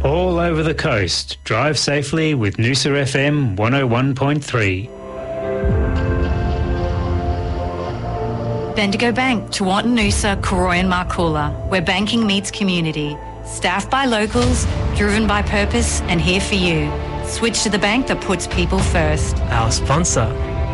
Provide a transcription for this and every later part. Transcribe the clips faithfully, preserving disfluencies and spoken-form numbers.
All over the coast. Drive safely with Noosa F M one oh one point three. Bendigo Bank, Tewantin Noosa, Koroy and Markoola, where banking meets community. Staffed by locals, driven by purpose, and here for you. Switch to the bank that puts people first. Our sponsor.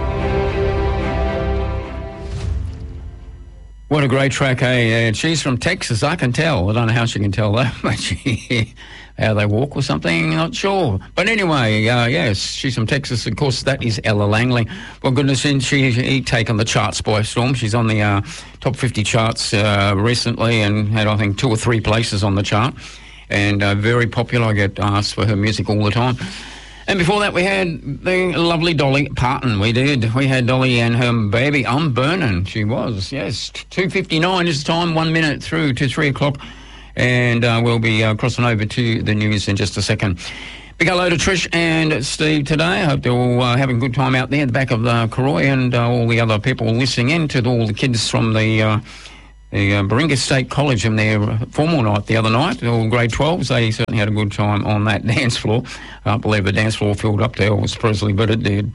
What a great track, eh? And she's from Texas, I can tell. I don't know how she can tell that, but she, how they walk or something, not sure. But anyway, uh, yes, she's from Texas. Of course, that is Ella Langley. Well, goodness, she's she, taken the charts by storm. She's on the uh, top fifty charts uh, recently and had, I think, two or three places on the chart. And uh, very popular. I get asked for her music all the time. And before that, we had the lovely Dolly Parton. We did. We had Dolly and her baby, I'm Burnin'. She was, yes. two fifty-nine is the time, one minute through to three o'clock. And uh, we'll be uh, crossing over to the news in just a second. Big hello to Trish and Steve today. I hope they're all uh, having a good time out there at the back of uh, Koroy, and uh, all the other people listening in, to all the kids from the... Uh, The uh, Baringa State College in their formal night the other night, all grade twelves, they certainly had a good time on that dance floor. I can't believe the dance floor filled up there, was Presley, but it did.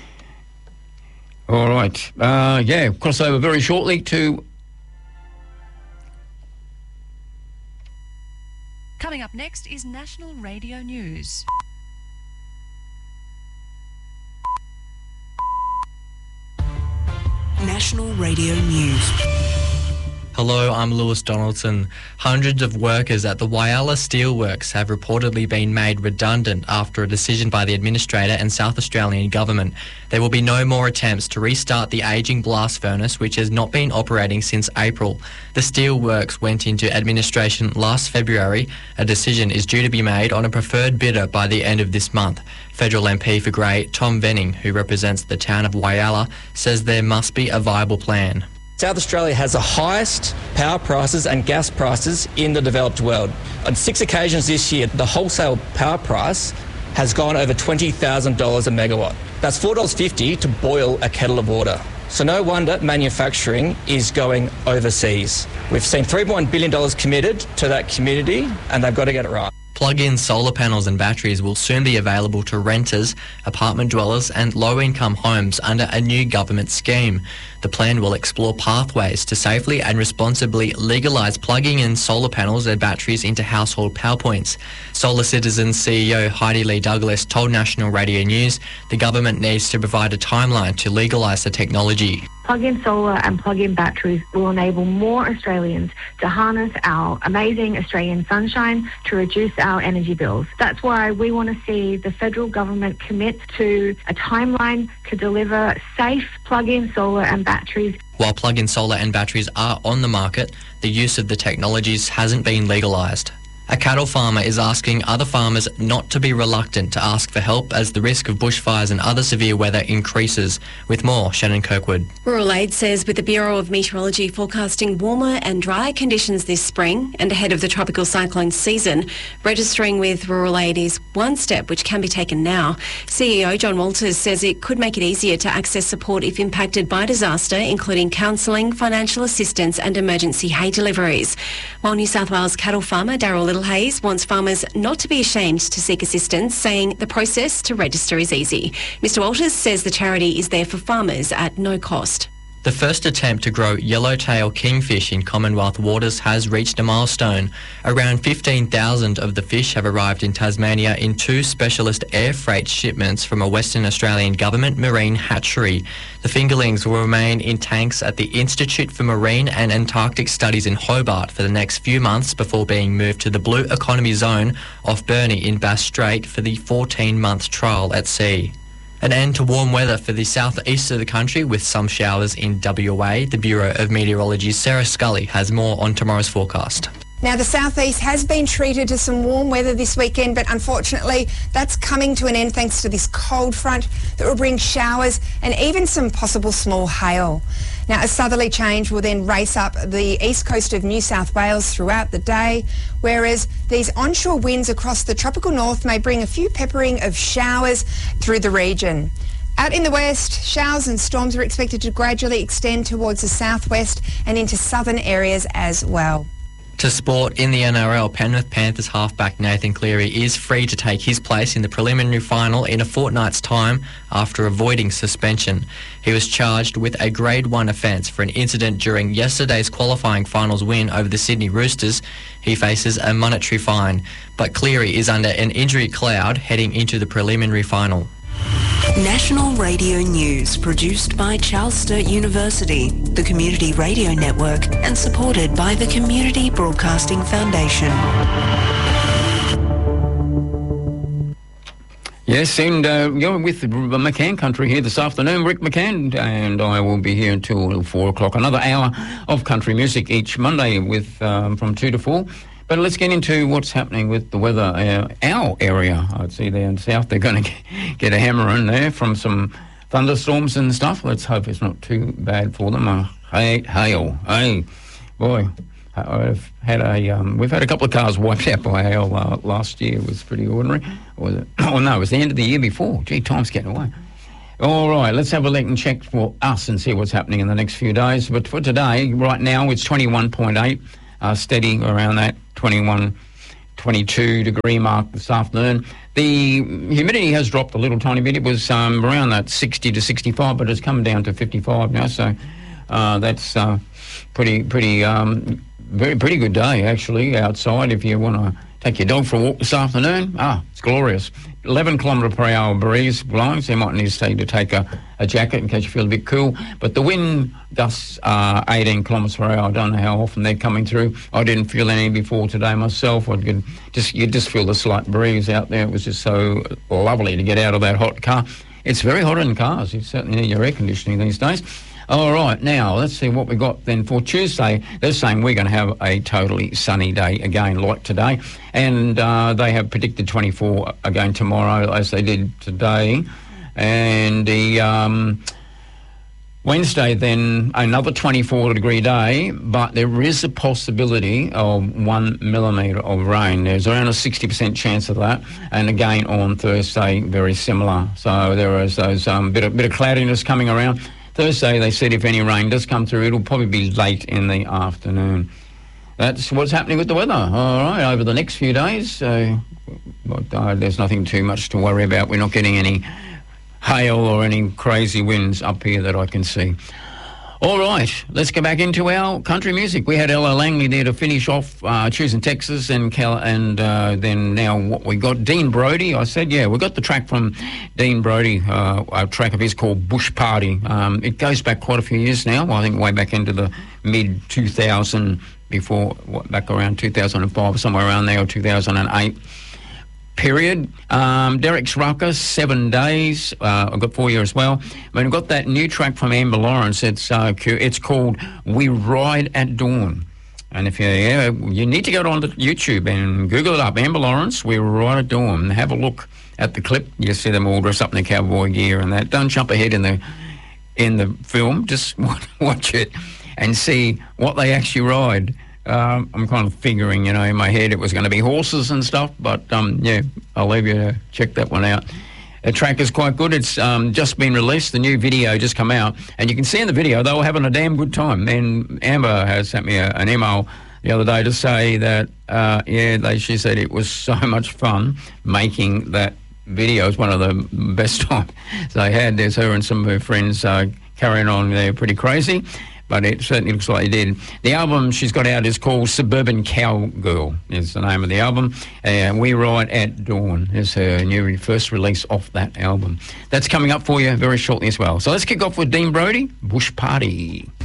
All right. Uh, yeah, cross over very shortly to... Coming up next is National Radio News. National Radio News. Hello, I'm Lewis Donaldson. Hundreds of workers at the Whyalla Steelworks have reportedly been made redundant after a decision by the Administrator and South Australian Government. There will be no more attempts to restart the ageing blast furnace, which has not been operating since April. The Steelworks went into administration last February. A decision is due to be made on a preferred bidder by the end of this month. Federal M P for Grey, Tom Venning, who represents the town of Whyalla, says there must be a viable plan. South Australia has the highest power prices and gas prices in the developed world. On six occasions this year, the wholesale power price has gone over twenty thousand dollars a megawatt. That's four dollars fifty to boil a kettle of water. So no wonder manufacturing is going overseas. We've seen three point one billion dollars committed to that community, and they've got to get it right. Plug-in solar panels and batteries will soon be available to renters, apartment dwellers and low-income homes under a new government scheme. The plan will explore pathways to safely and responsibly legalise plugging in solar panels and batteries into household power points. Solar Citizens C E O Heidi Lee Douglas told National Radio News the government needs to provide a timeline to legalise the technology. Plug-in solar and plug-in batteries will enable more Australians to harness our amazing Australian sunshine to reduce our energy bills. That's why we want to see the federal government commit to a timeline to deliver safe plug-in solar and batteries. While plug-in solar and batteries are on the market, the use of the technologies hasn't been legalised. A cattle farmer is asking other farmers not to be reluctant to ask for help as the risk of bushfires and other severe weather increases. With more, Shannon Kirkwood. Rural Aid says with the Bureau of Meteorology forecasting warmer and drier conditions this spring and ahead of the tropical cyclone season, registering with Rural Aid is one step which can be taken now. C E O John Walters says it could make it easier to access support if impacted by disaster, including counselling, financial assistance and emergency hay deliveries. While New South Wales cattle farmer Darryl Little Hayes wants farmers not to be ashamed to seek assistance, saying the process to register is easy. Mister Walters says the charity is there for farmers at no cost. The first attempt to grow yellowtail kingfish in Commonwealth waters has reached a milestone. Around fifteen thousand of the fish have arrived in Tasmania in two specialist air freight shipments from a Western Australian government marine hatchery. The fingerlings will remain in tanks at the Institute for Marine and Antarctic Studies in Hobart for the next few months before being moved to the Blue Economy Zone off Burnie in Bass Strait for the fourteen-month trial at sea. An end to warm weather for the southeast of the country with some showers in W A. The Bureau of Meteorology's Sarah Scully has more on tomorrow's forecast. Now, the southeast has been treated to some warm weather this weekend, but unfortunately that's coming to an end thanks to this cold front that will bring showers and even some possible small hail. Now, a southerly change will then race up the east coast of New South Wales throughout the day, whereas these onshore winds across the tropical north may bring a few peppering of showers through the region. Out in the west, showers and storms are expected to gradually extend towards the southwest and into southern areas as well. To sport, in the N R L, Penrith Panthers halfback Nathan Cleary is free to take his place in the preliminary final in a fortnight's time after avoiding suspension. He was charged with a Grade one offence for an incident during yesterday's qualifying finals win over the Sydney Roosters. He faces a monetary fine, but Cleary is under an injury cloud heading into the preliminary final. National Radio News, produced by Charles Sturt University, the Community Radio Network, and supported by the Community Broadcasting Foundation. Yes, and uh, you're with the McCann Country here this afternoon. Rick McCann, and I will be here until four o'clock. Another hour of country music each Monday with um, from two to four. But let's get into what's happening with the weather. Uh, our area, I'd see there in the south, they're going to get a hammer in there from some thunderstorms and stuff. Let's hope it's not too bad for them. I hate hail. Hey, boy, I've had a, um, we've had a couple of cars wiped out by hail uh, last year. It was pretty ordinary. Or was it? Oh, no, it was the end of the year before. Gee, time's getting away. All right, let's have a look and check for us and see what's happening in the next few days. But for today, right now, it's twenty-one point eight. Uh, steady around that twenty-one, twenty-two degree mark this afternoon. The humidity has dropped a little tiny bit. It was um, around that sixty to sixty-five, but it's come down to fifty-five now. So uh, that's uh, pretty, pretty, um, very, pretty good day actually outside. If you want to take your dog for a walk this afternoon, ah, it's glorious. eleven kilometre per hour breeze blowing, so you might need to take a, a jacket in case you feel a bit cool. But the wind gusts are eighteen kilometres per hour. I don't know how often they're coming through. I didn't feel any before today myself. I could just you just feel the slight breeze out there. It was just so lovely to get out of that hot car. It's very hot in cars. You certainly need your air conditioning these days. All right, now let's see what we got then for Tuesday. They're saying we're going to have a totally sunny day again, like today, and uh, they have predicted twenty-four again tomorrow, as they did today, and the um, Wednesday then another twenty-four degree day, but there is a possibility of one millimetre of rain. There's around a sixty percent chance of that, and again on Thursday very similar. So there is those um, bit of bit of cloudiness coming around. Thursday, they said if any rain does come through, it'll probably be late in the afternoon. That's what's happening with the weather. All right, over the next few days, uh, uh, there's nothing too much to worry about. We're not getting any hail or any crazy winds up here that I can see. All right, let's go back into our country music. We had Ella Langley there to finish off uh, Choosing Texas, and Cal- and uh, then now what we got, Dean Brody. I said, yeah, we got the track from Dean Brody, uh, a track of his called Bush Party. Um, it goes back quite a few years now, I think way back into the mid two thousand, before, what, back around two thousand five, somewhere around there, or two thousand eight. Period. Um, Derek's Ruckus, Seven Days. Uh, I've got for you as well. But I've got that new track from Amber Lawrence. It's uh, it's called We Ride at Dawn. And if you yeah, you need to go on to YouTube and Google it up. Amber Lawrence, We Ride at Dawn. Have a look at the clip. You see them all dressed up in their cowboy gear and that. Don't jump ahead in the in the film. Just watch it and see what they actually ride. Um, I'm kind of figuring, you know, in my head it was going to be horses and stuff, but um, yeah, I'll leave you to check that one out. The track is quite good. It's um, just been released. The new video just come out, and you can see in the video they were having a damn good time. And Amber has sent me a, an email the other day to say that, uh, yeah, they, she said it was so much fun making that video. It's one of the best times they had. There's her and some of her friends uh, carrying on there pretty crazy. But it certainly looks like he did. The album she's got out is called Suburban Cowgirl, is the name of the album. And We Ride at Dawn is her new first release off that album. That's coming up for you very shortly as well. So let's kick off with Dean Brody, Bush Party.